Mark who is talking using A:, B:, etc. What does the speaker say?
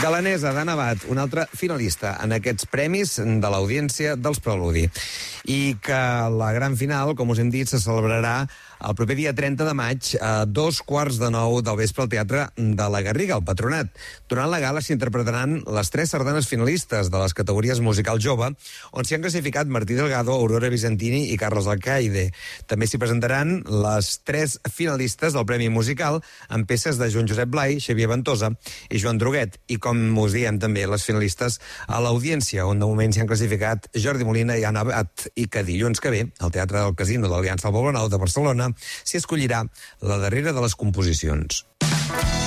A: Galanesa, d'Anna Abad, una altra finalista en aquests premis de l'Audiència dels Preludi. I que la gran final, com us hem dit, se celebrarà el proper dia 30 de maig a 2:15 del vespre al Teatre de la Garriga, al Patronat. Durant la gala s'interpretaran les 3 sardanes finalistes de les categories musical jove, on s'hi han classificat Martí Delgado, Aurora Vicentini i Carlos Alcaide. També s'hi presentaran les 3 finalistes del Premi Musical amb peces de Joan Josep Blai, Xavier Ventosa i Joan Droguet. I com us diem també, les finalistes a l'Audiència, on de moment s'hi han classificat Jordi Molina i Anna Abad, i que dilluns que ve, al Teatre del Casino de l'Aliança del Poblenou de Barcelona, s'hi escollirà la darrera de les composicions.